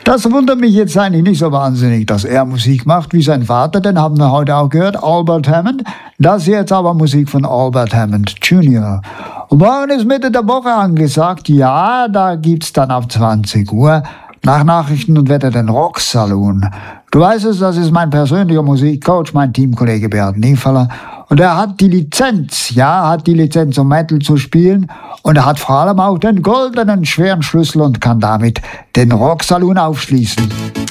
Das wundert mich jetzt eigentlich nicht so wahnsinnig, dass er Musik macht wie sein Vater, den haben wir heute auch gehört, Albert Hammond. Das hier jetzt aber Musik von Albert Hammond Jr. Und morgen ist Mitte der Woche angesagt, ja, da gibt's dann ab 20 Uhr nach Nachrichten und Wetter den Rocksaloon. Du weißt es, das ist mein persönlicher Musikcoach, mein Teamkollege Bernd Niefeler. Und er hat die Lizenz, um Metal zu spielen. Und er hat vor allem auch den goldenen schweren Schlüssel und kann damit den Rocksaloon aufschließen.